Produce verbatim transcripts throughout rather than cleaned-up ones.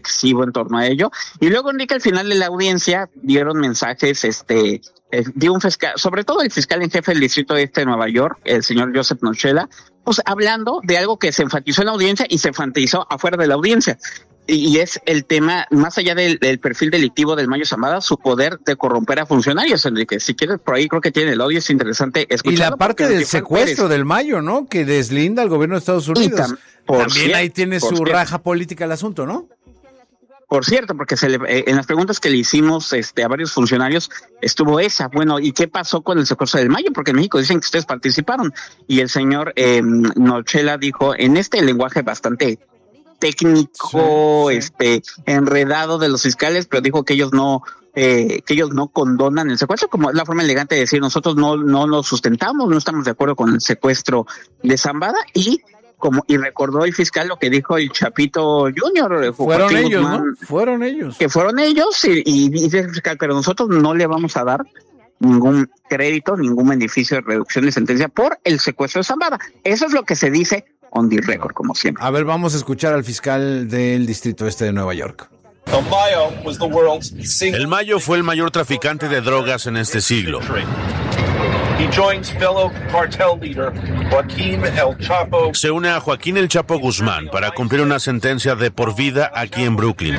reflexivo en torno a ello. Y luego, Enrique, al final de la audiencia dieron mensajes, este, eh, dio un fiscal, sobre todo el fiscal en jefe del distrito este de Nueva York, el señor Joseph Nochela, pues hablando de algo que se enfatizó en la audiencia y se enfatizó afuera de la audiencia. Y es el tema, más allá del, del perfil delictivo del Mayo Zambada, su poder de corromper a funcionarios, Enrique. Si quieres, por ahí creo que tiene el audio, es interesante escucharlo. Y la parte del secuestro del Mayo, ¿no? Que deslinda al gobierno de Estados Unidos. Tam, También cierto, ahí tiene su cierto. raja política el asunto, ¿no? Por cierto, porque se le, eh, en las preguntas que le hicimos este, a varios funcionarios estuvo esa. Bueno, ¿y qué pasó con el secuestro del Mayo? Porque en México dicen que ustedes participaron. Y el señor eh, Nochela dijo en este lenguaje bastante técnico, sí, sí. este, enredado de los fiscales, pero dijo que ellos no, eh, que ellos no condonan el secuestro, como es la forma elegante de decir, nosotros no, no lo sustentamos, no estamos de acuerdo con el secuestro de Zambada, y como, y recordó el fiscal lo que dijo el Chapito Junior. Fueron Joaquín ellos, Guzmán, ¿no? Fueron ellos. Que fueron ellos, y, y dice el fiscal, pero nosotros no le vamos a dar ningún crédito, ningún beneficio de reducción de sentencia por el secuestro de Zambada. Eso es lo que se dice on the record, como siempre. A ver, vamos a escuchar al fiscal del Distrito Este de Nueva York. El Mayo fue el mayor traficante de drogas en este siglo. Se une a Joaquín El Chapo Guzmán para cumplir una sentencia de por vida aquí en Brooklyn.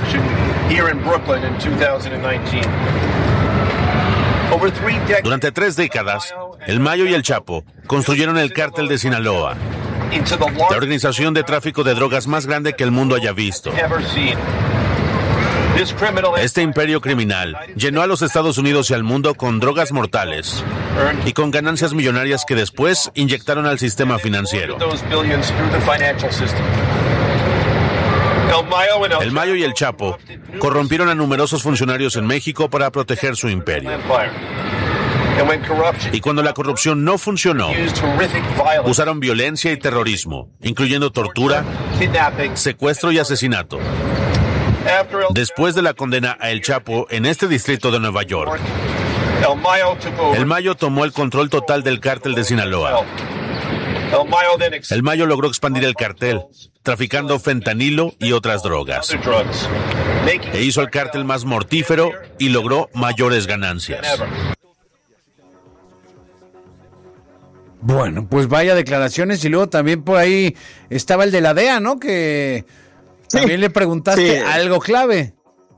Durante tres décadas, el Mayo y el Chapo construyeron el cártel de Sinaloa, la organización de tráfico de drogas más grande que el mundo haya visto. Este imperio criminal llenó a los Estados Unidos y al mundo con drogas mortales y con ganancias millonarias que después inyectaron al sistema financiero. El Mayo y el Chapo corrompieron a numerosos funcionarios en México para proteger su imperio. Y cuando la corrupción no funcionó, usaron violencia y terrorismo, incluyendo tortura, secuestro y asesinato. Después de la condena a El Chapo en este distrito de Nueva York, el Mayo tomó el control total del cártel de Sinaloa. El Mayo logró expandir el cartel, traficando fentanilo y otras drogas. E hizo el cártel más mortífero y logró mayores ganancias. Bueno, pues vaya declaraciones, y luego también por ahí estaba el de la D E A, ¿no? Que sí, también le preguntaste sí. algo clave.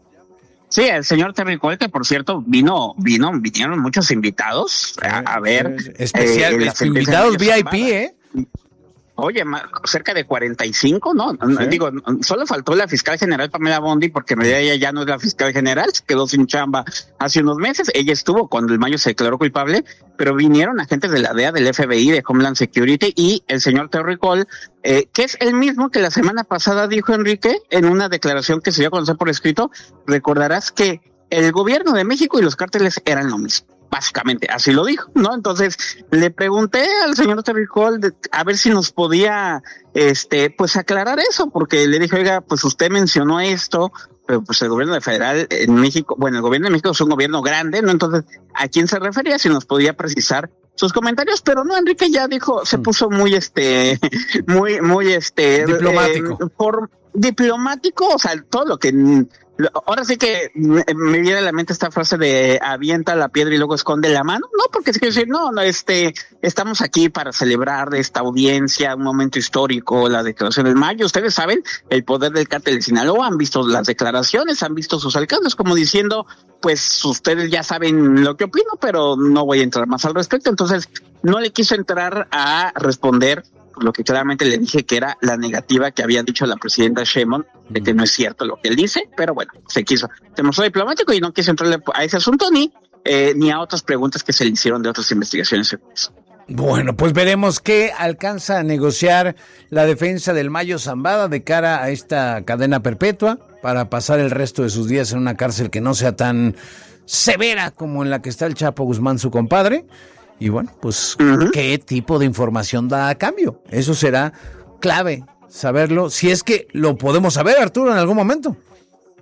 Sí, el señor Terry Cole, que por cierto vino, vino, vinieron muchos invitados a, a ver. Especial, eh, invitados V I P, ¿eh? Oye, cerca de cuarenta y cinco, ¿no? ¿Sí? Digo, solo faltó la fiscal general Pamela Bondi, porque ella ya no es la fiscal general, se quedó sin chamba hace unos meses. Ella estuvo cuando el Mayo se declaró culpable, pero vinieron agentes de la D E A, del F B I, de Homeland Security, y el señor Terry Cole, eh, que es el mismo que la semana pasada dijo Enrique, en una declaración que se dio a conocer por escrito. Recordarás que el gobierno de México y los cárteles eran lo mismo. Básicamente, así lo dijo, ¿no? Entonces, le pregunté al señor Terry Cole de, a ver si nos podía, este, pues aclarar eso, porque le dije, oiga, pues usted mencionó esto, pero pues el gobierno de federal en México, bueno, el gobierno de México es un gobierno grande, ¿no? Entonces, ¿a quién se refería? Si nos podía precisar sus comentarios, pero no, Enrique ya dijo, se puso muy, este, muy, muy, este... Diplomático. Eh, por, diplomático, o sea, todo lo que... Ahora sí que me viene a la mente esta frase de avienta la piedra y luego esconde la mano, no, porque es que decir, no, no, este, estamos aquí para celebrar de esta audiencia un momento histórico, la declaración del Mayo. Ustedes saben el poder del cártel de Sinaloa, han visto las declaraciones, han visto sus alcances, como diciendo, pues ustedes ya saben lo que opino, pero no voy a entrar más al respecto. Entonces, no le quiso entrar a responder lo que claramente le dije, que era la negativa que había dicho la presidenta Sheinbaum, de que no es cierto lo que él dice, pero bueno, se quiso, se mostró diplomático y no quiso entrarle a ese asunto ni, eh, ni a otras preguntas que se le hicieron de otras investigaciones. Bueno, pues veremos qué alcanza a negociar la defensa del Mayo Zambada de cara a esta cadena perpetua, para pasar el resto de sus días en una cárcel que no sea tan severa como en la que está el Chapo Guzmán, su compadre. Y bueno, pues, uh-huh. ¿qué tipo de información da a cambio? Eso será clave saberlo, si es que lo podemos saber, Arturo, en algún momento.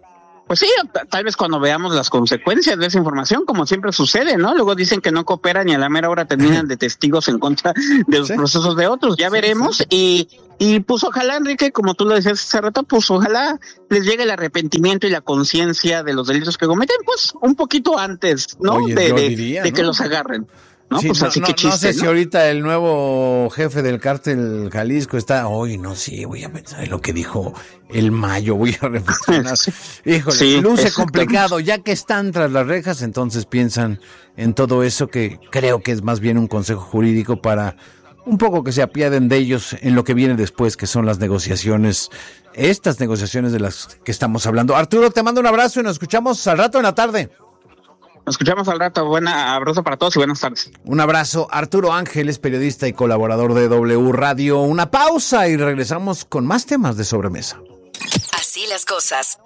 Pues sí, tal vez cuando veamos las consecuencias de esa información, como siempre sucede, ¿no? Luego dicen que no cooperan y a la mera hora terminan de testigos en contra de los sí. procesos de otros. Ya sí, veremos. Sí. Y, y pues ojalá, Enrique, como tú lo decías hace rato, pues ojalá les llegue el arrepentimiento y la conciencia de los delitos que cometen, pues un poquito antes, ¿no? Oye, de de, diría, de ¿no? que los agarren. No, sí, pues no, así no, que chiste, no sé ¿no? si ahorita el nuevo jefe del cártel Jalisco está, hoy no, sí, voy a pensar en lo que dijo el Mayo, voy a reflexionar. Híjole, sí, luce complicado, ya que están tras las rejas, entonces piensan en todo eso, que creo que es más bien un consejo jurídico para un poco que se apiaden de ellos en lo que viene después, que son las negociaciones, estas negociaciones de las que estamos hablando. Arturo, te mando un abrazo y nos escuchamos al rato en la tarde. Nos escuchamos al rato. Buena abrazo para todos y buenas tardes. Un abrazo. Arturo Ángeles, periodista y colaborador de W Radio. Una pausa y regresamos con más temas de sobremesa. Así las cosas.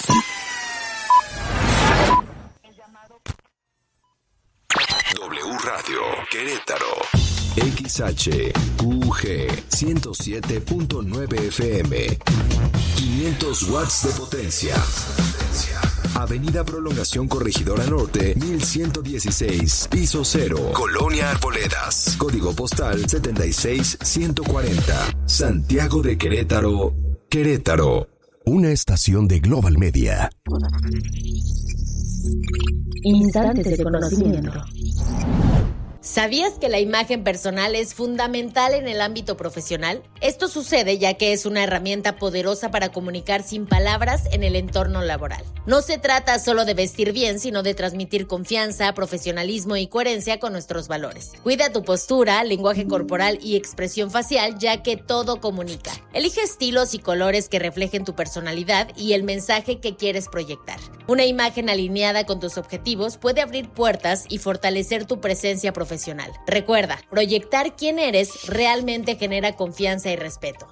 W Radio Querétaro. X H U G ciento siete punto nueve F M. quinientos watts de potencia. Avenida Prolongación Corregidora Norte, mil ciento dieciséis, piso cero, Colonia Arboledas. Código postal setenta y seis ciento cuarenta. Santiago de Querétaro, Querétaro. Una estación de Global Media. Instantes de conocimiento. ¿Sabías que la imagen personal es fundamental en el ámbito profesional? Esto sucede ya que es una herramienta poderosa para comunicar sin palabras en el entorno laboral. No se trata solo de vestir bien, sino de transmitir confianza, profesionalismo y coherencia con nuestros valores. Cuida tu postura, lenguaje corporal y expresión facial, ya que todo comunica. Elige estilos y colores que reflejen tu personalidad y el mensaje que quieres proyectar. Una imagen alineada con tus objetivos puede abrir puertas y fortalecer tu presencia profesional. Recuerda, proyectar quién eres realmente genera confianza y respeto.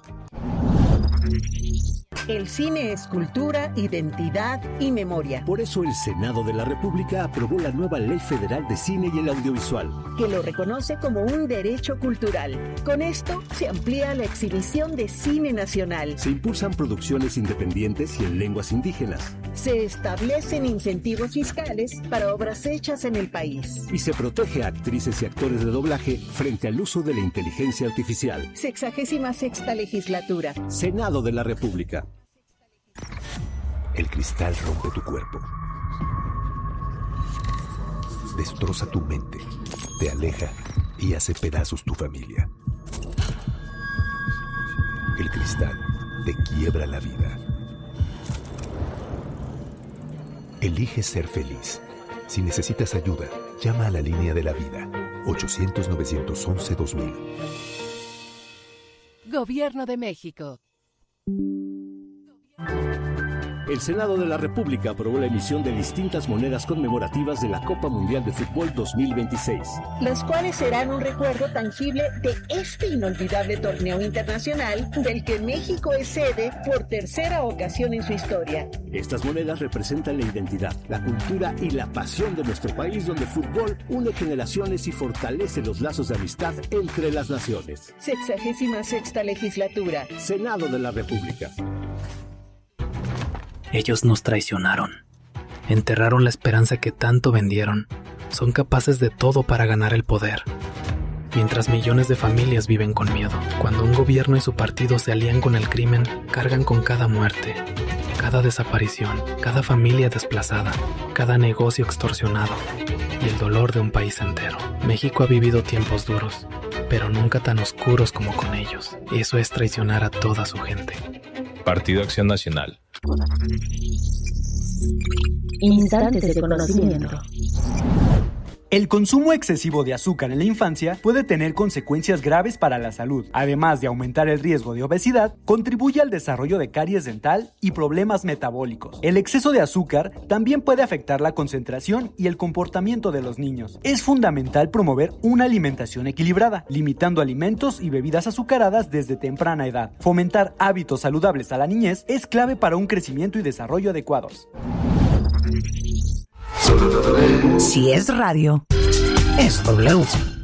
El cine es cultura, identidad y memoria. Por eso el Senado de la República aprobó la nueva Ley Federal de Cine y el Audiovisual, que lo reconoce como un derecho cultural. Con esto se amplía la exhibición de cine nacional. Se impulsan producciones independientes y en lenguas indígenas. Se establecen incentivos fiscales para obras hechas en el país. Y se protege a actrices y actores de doblaje frente al uso de la inteligencia artificial. Sexagésima sexta legislatura. Senado de la República. El cristal rompe tu cuerpo, destroza tu mente, te aleja y hace pedazos tu familia. El cristal te quiebra la vida. Elige ser feliz. Si necesitas ayuda, llama a la línea de la vida, ochocientos, novecientos once, dos mil. Gobierno de México. El Senado de la República aprobó la emisión de distintas monedas conmemorativas de la Copa Mundial de Fútbol dos mil veintiséis. Las cuales serán un recuerdo tangible de este inolvidable torneo internacional del que México es sede por tercera ocasión en su historia. Estas monedas representan la identidad, la cultura y la pasión de nuestro país, donde el fútbol une generaciones y fortalece los lazos de amistad entre las naciones. Sexagésima sexta legislatura. Senado de la República. Ellos nos traicionaron, enterraron la esperanza que tanto vendieron, son capaces de todo para ganar el poder. Mientras millones de familias viven con miedo, cuando un gobierno y su partido se alían con el crimen, cargan con cada muerte, cada desaparición, cada familia desplazada, cada negocio extorsionado y el dolor de un país entero. México ha vivido tiempos duros, pero nunca tan oscuros como con ellos. Eso es traicionar a toda su gente. Partido Acción Nacional. Instantes de conocimiento. El consumo excesivo de azúcar en la infancia puede tener consecuencias graves para la salud. Además de aumentar el riesgo de obesidad, contribuye al desarrollo de caries dental y problemas metabólicos. El exceso de azúcar también puede afectar la concentración y el comportamiento de los niños. Es fundamental promover una alimentación equilibrada, limitando alimentos y bebidas azucaradas desde temprana edad. Fomentar hábitos saludables a la niñez es clave para un crecimiento y desarrollo adecuados. Si es radio, es W.